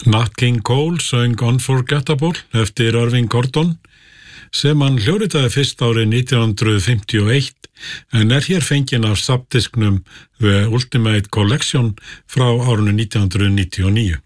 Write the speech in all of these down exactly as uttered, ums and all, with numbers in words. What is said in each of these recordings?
Nat King Cole söng Unforgettable eftir Irving Gordon sem hann hljóðritaði fyrst árið nítján hundruð fimmtíu og eitt en er hér fenginn af safndisknum The Ultimate Collection frá árinu nítján hundruð níutíu og níu.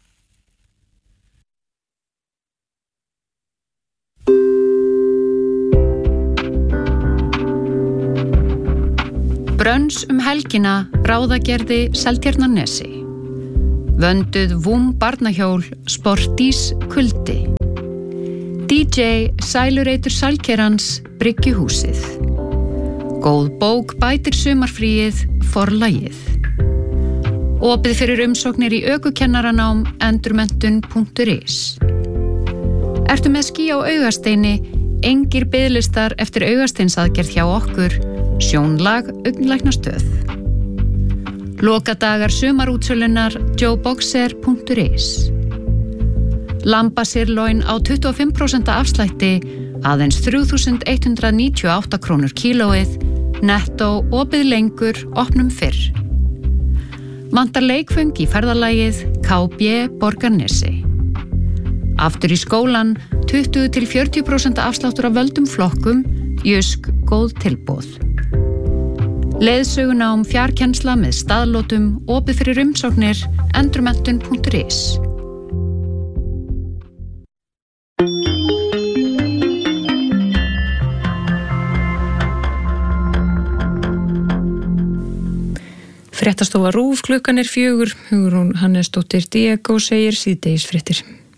Brönns um helgina Ráðagerði Seltjarnarnesi. Vönduð vúm barnahjól Sportís kuldi. D J Sælureitur Sælkerans Bryggjuhúsið. Góð bók bætir sumarfríið Forlagið. Opið fyrir umsóknir í ökukennaranám endurmenntun punktur is. Ertu með ský á augasteini? Engir biðlistar eftir augasteinsaðgerð hjá okkur. Sjónlag augnlæknastöð. Lokadagar sumarútsölunar joeboxer punktur is. Lambasirloin á tuttugu og fimm prósent afslætti aðeins þrjú þúsund hundrað níutíu og átta krónur kílóið, nettó opið lengur, opnum fyrr. Vantar leikföng í ferðalagið K B Borgarnesi. Aftur í skólan tuttugu til fjörutíu prósent afsláttur af völdum flokkum, Jysk góð tilboð. Leiðsögunám fjarkennsla með staðlótum, opið fyrir umsóknir, endurmenntun punktur is. Fréttastofa RÚV, klukkan er fjögur, Hugrún Hannesdóttir Diego segir síðdegisfréttir.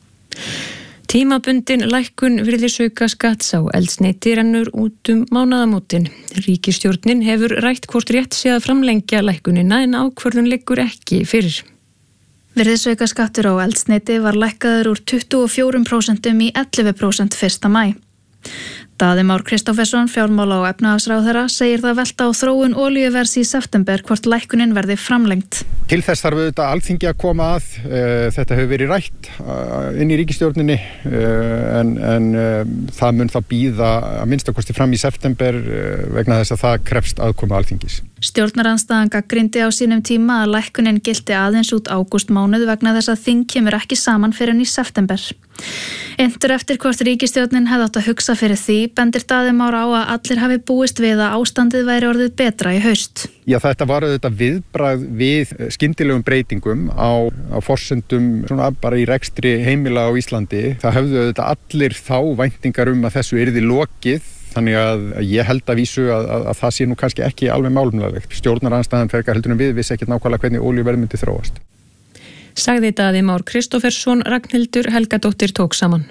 Tímabundin lækkun virðisauka skatts á eldsneyti rennur út um mánaðamótin. Ríkisstjórnin hefur rætt hvort rétt sé að framlengja lækkunina en ákvörðun liggur ekki fyrir. Virðisauka skattur á eldsneyti var lækkaður úr tuttugu og fjögur prósent í ellefu prósent fyrsta maí. Daði Már Kristófersson, fjármála- og efnahagsráðherra, segir það velta á þróun olíuverðs í september hvort lækkunin verði framlengt. Til þess þarf auðvitað Alþingi að koma að. Þetta hefur verið rætt inn í ríkisstjórninni en, en það mun það bíða að minnstakosti fram í september vegna þess að það krefst aðkomu Alþingis. Stjórnarandstaðan gagnrýndi á sínum tíma að lækkunin gilti aðeins út ágústmánuð vegna þess að þing kemur ekki saman fyrr en í september. Inntur eftir hvort ríkisstjórnin hefði átt að hugsa fyrir því, bendir Daði Már á að allir hafi búist við að ástandið væri orðið betra í haust. Já, þetta var auðvitað viðbragð við skyndilegum breytingum á, á forsendum svona bara í rekstri heimila á Íslandi. Það höfðu auðvitað allir þá væntingar um að þessu yrði lokið. Þannig að ég held að vísu að, að, að það sé nú kannski ekki alveg málumlegt. Stjórnarandstaðan frekar heldur en við vissi ekkert nákvæmlega hvernig olíuverð myndi þróast. Sagði Daði Már Kristófersson, Ragnhildur Helgadóttir tók saman.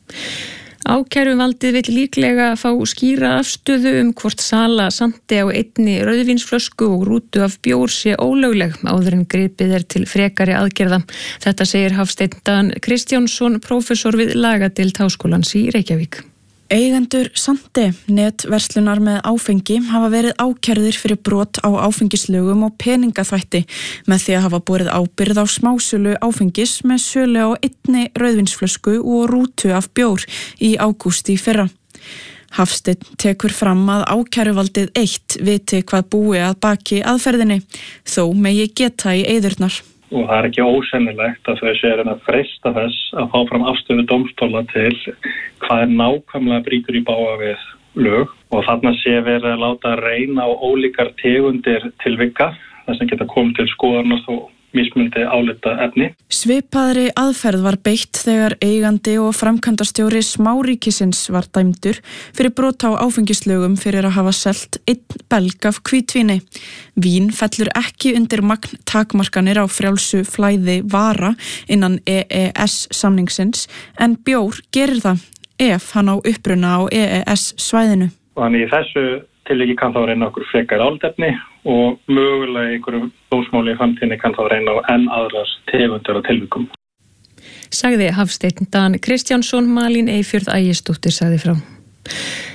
Ákæruvaldið vill líklega fá skýra afstöðu um hvort sala sandi á einni rauðvínsflösku og rútu af bjór sé ólögleg áður en gripið er til frekari aðgerða. Þetta segir Hafsteinn Dan Kristjánsson, prófessor við lagadeild Háskólans í Reykjavík. Eigendur Sandi, netverslunar með áfengi, hafa verið ákærðir fyrir brot á áfengislögum og peningaþvætti með því að hafa borið ábyrgð á smásölu áfengis með sölu á einni rauðvínsflösku og rútu af bjór í ágúst í fyrra. Hafsteinn tekur fram að ákæruvaldið eitt viti hvað búi að baki aðferðinni, þó megi geta í eyðurnar. Og það er ekki ósennilegt að þau séu að freista þess að fá fram afstöðu dómstóla til hvað er nákvæmlega brýtur í bága við lög og þarna sé verið að láta reyna á ólíkar tegundir tilvika þess að geta komið til skoðarnas og mismundi álita efni. Svipaðri aðferð var beitt þegar eigandi og framkvæmdastjóri Smáríkisins var dæmdur fyrir brot á áfengislögum fyrir að hafa selt einn belg af hvítvíni. Vín fellur ekki undir magn takmarkanir á frjálsu flæði vara innan E E S samningsins en bjór gerir það ef hann á uppruna á E E S svæðinu. Þannig í þessu tilviki kann þá reyna okkur frekar álitefni og mögulega einhverjum dómsmáli í framtíðinni kann þá reyna á enn aðrar tegundir og tilvikum. Sagði Hafsteinn Dan Kristjánsson, Malín Eyfjörð Ægisdóttir sagði frá.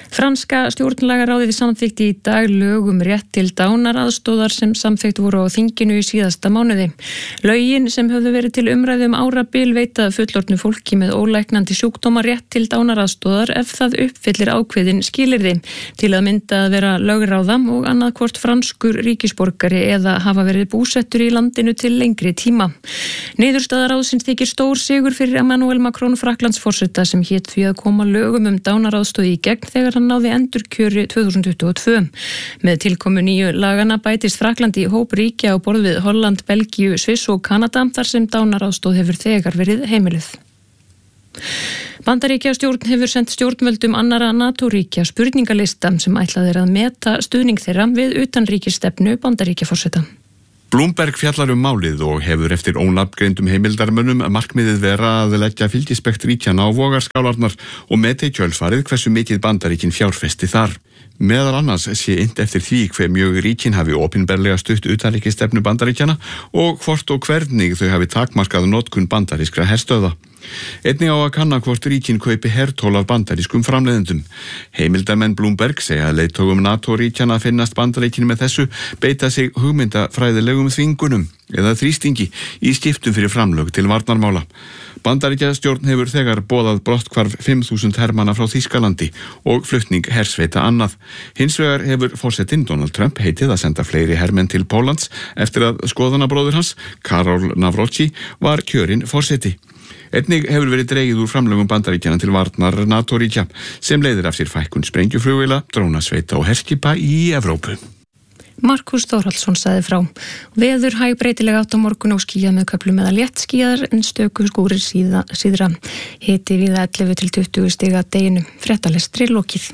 Franska stjórnlagaráðið samþykkti í dag lög um rétt til dánaraðstóðar sem samþykkt voru á þinginu í síðasta mánuði. Lögin sem höfðu verið til umræðu um árabil veita fullorðnu fólki með ólæknandi sjúkdóma rétt til dánaraðstóðar ef það uppfyllir ákveðin skilyrði, til að mynda að vera lögráða og annað hvort franskur ríkisborgari eða hafa verið búsettur í landinu til lengri tíma. Niðurstaða ráðsins þykir stór sigur fyrir Emmanuel Macron Frakklandsforseta sem hét því að koma lögum um dánaraðstóð í gegn þegar hann náði endurkjöri tvö þúsund tuttugu og tvö. Með tilkomu nýju lagana bætist Frakkland í hóp ríkja á borð við Holland, Belgíu, Sviss og Kanada þar sem dánaraðstóð hefur þegar verið heimiluð. Bandaríkjastjórn hefur sent stjórnvöldum annara NATO-ríkja spurningalista sem ætlað er að meta stuðning þeirra við utanríkisstefnu Bandaríkjaforseta. Bloomberg fjallar um málið og hefur eftir ónafngreindum heimildarmönnum markmiðið vera að leggja fylgispekt ríkjana á vogarskálarnar og meta í kjölfarið hversu mikið Bandaríkin fjárfesti þar. Meðal annars sé innt eftir því hve mjög ríkin hafi opinberlega stutt utanríkisstefnu Bandaríkjana og hvort og hvernig þau hafi takmarkað notkun bandarískra herstöða. Einnig á að kanna hvort ríkin kaupi hertól af bandarískum framleiðendum. Heimildarmenn Bloomberg segja að leiðtogum NATO-ríkjana finnast Bandaríkin með þessu beita sig hugmyndafræðilegum þvingunum eða þrýstingi í skiptum fyrir framlög til varnarmála. Bandaríkjastjórn hefur þegar boðað brotthvarf fimm þúsund hermanna frá Þýskalandi og flutning hersveita annað. Hins vegar hefur forsetinn Donald Trump heitið að senda fleiri hermenn til Póllands eftir að skoðanabróðir hans, Karol Nawrocki, var kjörinn forseti. Einnig hefur verið dregið úr framlögum Bandaríkjana til varnar NATO-ríkja sem leiðir af sér fækkun sprengjuflugvéla, drónasveita og herskipa í Evrópu. Markus Þórhallsson sagði frá. Veður hægbreytilega átt á morgun og skýjað með köflum eða léttskýjaðar en stöku skúrir síða, síðra. Hiti víða ellefu til tuttugu stiga að deginu. Fréttalestri lokið.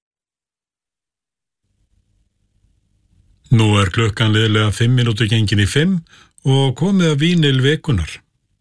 Nú er klukkan liðlega fimm mínútur gengin í fimm og komið að vínil vikunar.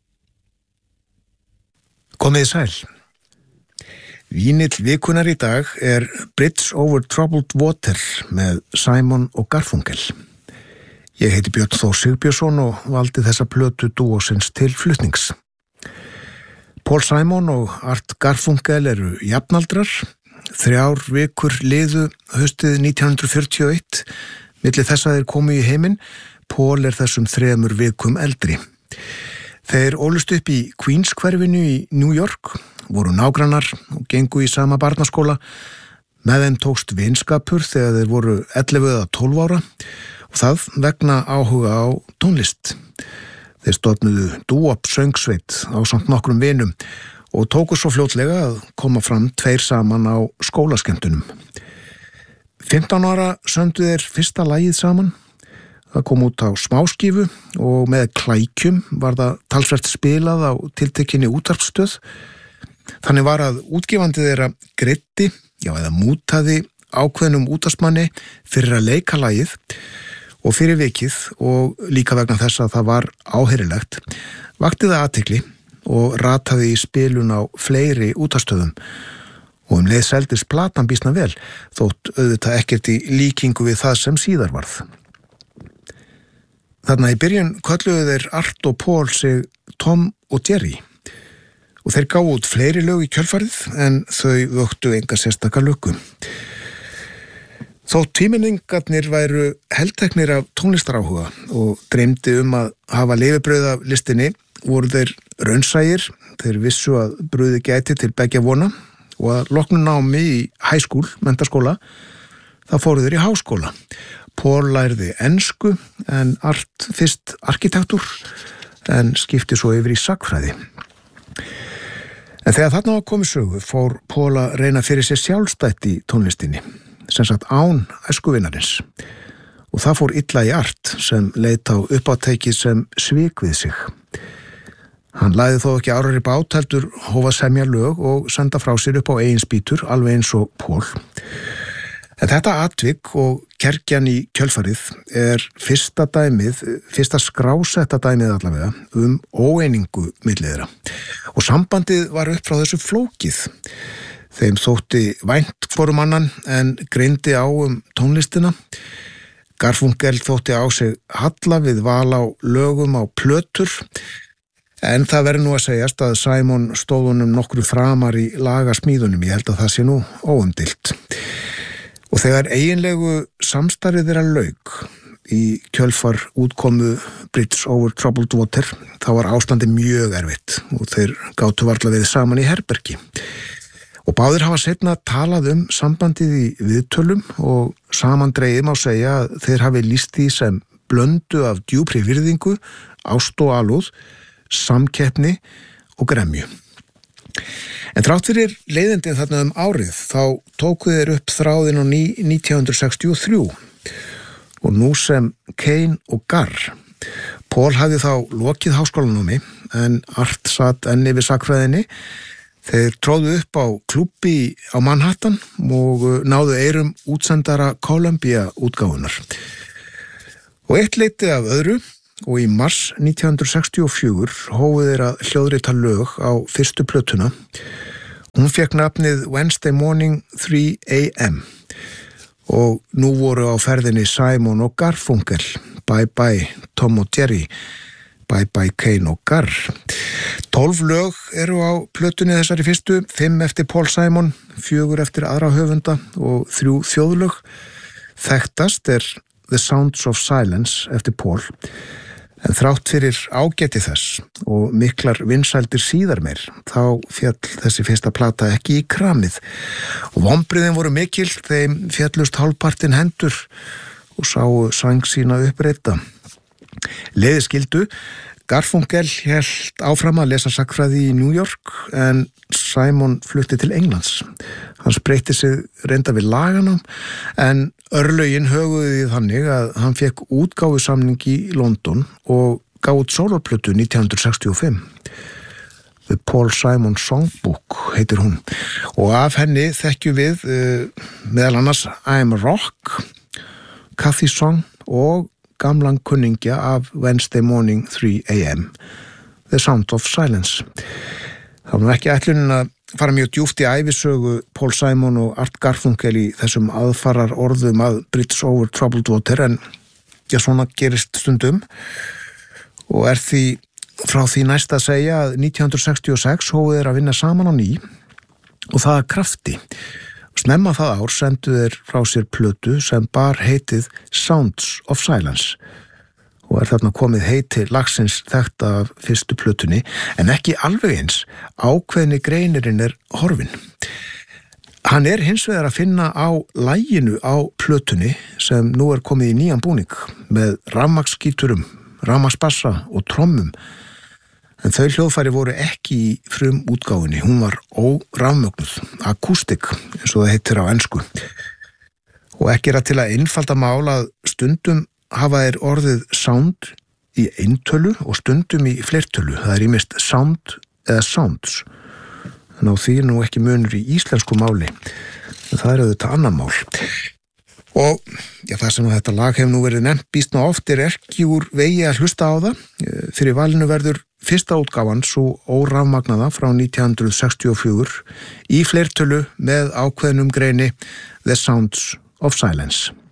Komið sæl. Vínill vikunar í dag er Bridge over Troubled Water með Simon og Garfunkel. Ég heiti Björn Þór Sigbjörnsson og valdi þessa plötu dúósins til flutnings. Paul Simon og Art Garfunkel eru jafnaldrar. Þrjár vikur liðu haustið nítján hundruð fjörutíu og eitt. Milli þess að þeir komu í heiminn. Paul er þessum þremur vikum eldri. Þeir ólust upp í Queens hverfinu í New York, voru nágrannar og gengu í sama barnaskóla. Með þeim tókst vinskapur þegar þeir voru ellefu eða tólf ára og það vegna áhuga á tónlist. Þeir stofnuðu dúop söngsveit á samt nokkrum vinum og tóku svo fljótlega að koma fram tveir saman á skólaskemmtunum. fimmtán ára söndu þeir fyrsta lagið saman. Það kom út á smáskífu og með klækjum var það talsvert spilað á tiltekinni útvarpsstöð. Þannig var að útgefandi þeirra greiddi, já eða mútaði ákveðnum útvarpsmanni fyrir að leika lagið og fyrir vikið og líka vegna þess að það var áheyrilegt, vakti það athygli og rataði í spilun á fleiri útvarpsstöðum. Og um leið seldist platan býsna vel, þótt auðvitað ekkert í líkingu við það sem síðar varð. Þarna í byrjun kölluðu þeir Art og Paul sig Tom og Jerry og þeir gáðu út fleiri lög í kjölfarið en þau vöktu enga sérstaka lukku. Þótt tvímenningarnir væru helteknir af tónlistaráhuga og dreymdi um að hafa lifibrauð af listinni voru þeir raunsægir, þeir vissu að brauði gæti til beggja vona og að loknu námi í high school, menntaskóla, þá fóru þeir í háskóla. Paul lærði ensku en Art fyrst arkitektúr en skipti svo yfir í sagnfræði. En þegar þarna var komið sögu fór Paul að reyna fyrir sér sjálfstætt í tónlistinni, sem sagt án æskuvinarins. Og það fór illa í Art sem leit á uppátæki sem svik við sig. Hann lagði þó ekki árari bát heldur hóf að semja lög og senda frá sér upp á eigin spýtur alveg eins og Paul. En þetta atvik og kergjan í kjölfarið er fyrsta dæmið, fyrsta skrásetta dæmið allavega um óeiningu milli þeirra. Og sambandið var upp frá þessu flókið. Þeim þótti vænt hvorum annan en greindi á um tónlistina. Garfunkel þótti á sig halla við val á lögum á plötur, En það verður nú að segjast að Simon stóð honum nokkru framar í lagasmíðunum, ég held að það sé nú óumdeilt. Og þegar eiginlegu samstarfið þeirra lauk í kjölfar útkomu Bridge over Troubled Water, þá var ástandi mjög erfitt og þeir gátu varla við saman í herbergi. Og báðir hafa seinna talað um sambandið í viðtölum og samandregið má segja að þeir hafi lýst því sem blöndu af djúpri virðingu, ást og alúð, samkeppni og gremju. En þrátt fyrir leiðindin þarna um árið þá tóku þeir upp þráðin á ný nítján hundruð sextíu og þrjú og nú sem Kane og Garr. Paul hafði þá lokið háskólanámi en Art satt enn yfir sagnfræðinni. Þeir tróðu upp á klúbbi á Manhattan og náðu eyrum útsendara Columbia útgáfunar. Og eitt leiti af öðru og í mars nítján hundruð sextíu og fjögur hófu þeir að hljóðrita lög á fyrstu plötuna. Hún fékk nafnið Wednesday Morning three a m og nú voru á ferðinni Simon og Garfunkel, Bye Bye Tom og Jerry, Bye Bye Kane og Garr. Tólf lög eru á plötunni þessari fyrstu, fimm eftir Paul Simon, fjögur eftir aðra höfunda og þrjú þjóðlög. Þekktast er The Sounds of Silence eftir Paul, en þrátt fyrir ágæti þess og miklar vinsældir síðar meir, þá fjall þessi fyrsta plata ekki í kramið. Og vonbrigðin voru mikil, þeim fjallust hálfpartinn hendur og sáu sang sína uppbreyta. Leiðir skildu, Garfunkel hélt áfram að lesa sagnfræði í New York en Simon flutti til Englands. Hann spreytti sig reynda við laganám en örlögin höguðu því þannig að hann fekk útgáfusamning í London og gaf út sólarplötu nítján hundruð sextíu og fimm. The Paul Simon Songbook heitir hún og af henni þekkjum við uh, meðal annars I'm a Rock, Cathy Song og gamlan kunningja af Wednesday Morning three a m, The Sound of Silence. Það var ekki ætlunin að fara mjög djúpt í ævisögu Paul Simon og Art Garfunkel í þessum aðfarar orðum að Bridge over Troubled Water, en já, svona gerist stundum og er því frá því næst að segja að nítján hundruð sextíu og sex hófu þeir að vinna saman á ný og það að krafti. Snemma það ár sendu þeir frá sér plötu sem bar heitið Sounds of Silence og er þarna komið heiti lagsins þekkt af fyrstu plötunni, en ekki alveg eins. Ákveðni greinirinn er horfin. Hann er hins vegar að finna á laginu á plötunni sem nú er komið í nýjan búning með rafmagnsgíturum, rafmagnsbassa og trommum. En þau hljóðfæri voru ekki í frum útgáfunni, hún var órafmögnuð, akústik, eins og það heitir á ensku. Og ekki er að til að einfalda mál að stundum hafa þeir orðið sound í eintölu og stundum í fleirtölu. Það er ýmist sound eða sounds. En á því er nú ekki munur í íslensku máli, en það er auðvitað annan mál. Og já, það sem þetta lag hefur nú verið nefnt býstna oft er ekki úr vegi að hlusta á það. Fyrir valinu verður fyrsta útgáfan svo órafmagnaða frá nítján hundruð sextíu og fjögur í fleirtölu með ákveðnum greini The Sounds of Silence.